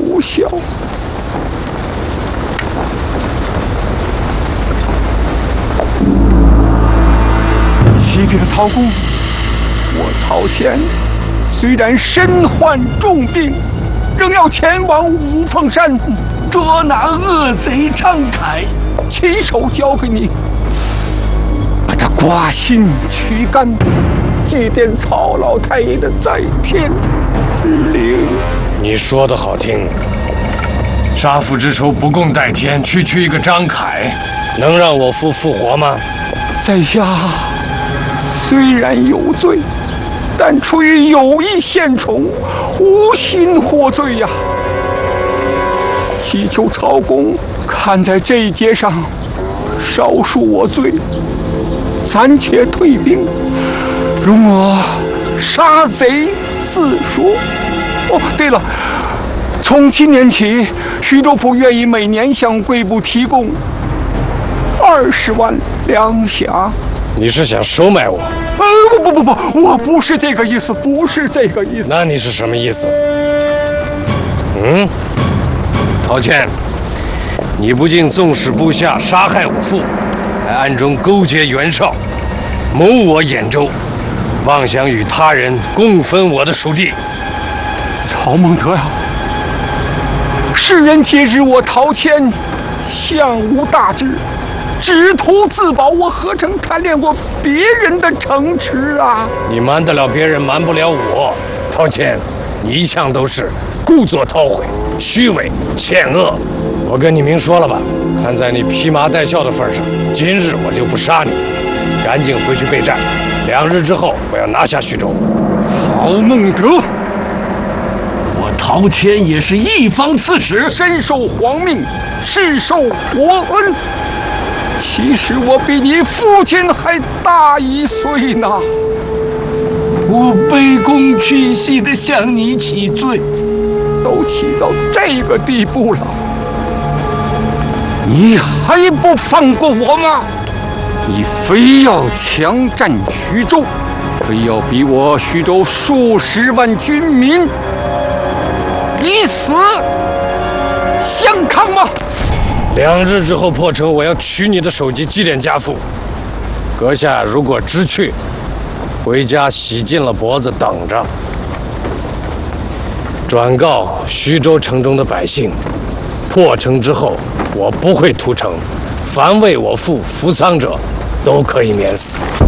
无效。启禀曹公，我陶谦虽然身患重病，仍要前往五凤山捉拿恶贼张凯， 亲手交给你，把他刮心驱肝，祭奠曹老太爷的在天灵。 你说的好听，杀父之仇不共戴天，区区一个张凯，能让我父复活吗？ 在下虽然有罪，但出于有意献宠，无心获罪呀。祈求曹公看在这一节上饶恕我罪，暂且退兵，容我杀贼自说。哦，对了，从今年起，徐州府愿意每年向贵部提供20万粮饷。 你是想收买我？ 不，我不是这个意思，不是这个意思。 那你是什么意思？陶谦，你不仅纵使部下杀害我父，还暗中勾结袁绍，谋我兖州，妄想与他人共分我的属地。 曹孟德呀，世人皆知我陶谦相无大志，只图自保，我何曾贪恋过别人的城池啊？ 你瞒得了别人，瞒不了我。陶谦，你一向都是故作韬晦、虚伪、险恶。我跟你明说了吧，看在你披麻戴孝的份上，今日我就不杀你，赶紧回去备战。2日之后，我要拿下徐州。 曹孟德， 我陶谦也是一方刺史， 身受皇命，世受国恩。其实我比你父亲还大1岁呢。 我卑躬屈膝地向你乞罪， 都起到这个地步了，你还不放过我吗？你非要强占徐州，非要逼我徐州数十万军民以死相抗吗 ？2日之后破城，我要取你的首级祭奠家父。阁下如果知趣，回家洗净了脖子等着。转告徐州城中的百姓，破城之后我不会屠城，凡为我父服丧者，都可以免死。